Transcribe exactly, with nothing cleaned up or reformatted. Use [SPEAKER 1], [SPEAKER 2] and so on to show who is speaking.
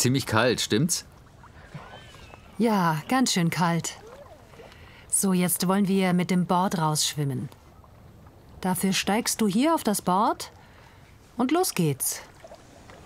[SPEAKER 1] ziemlich kalt, stimmt's?
[SPEAKER 2] Ja, ganz schön kalt. So, jetzt wollen wir mit dem Board rausschwimmen. Dafür steigst du hier auf das Board und los geht's.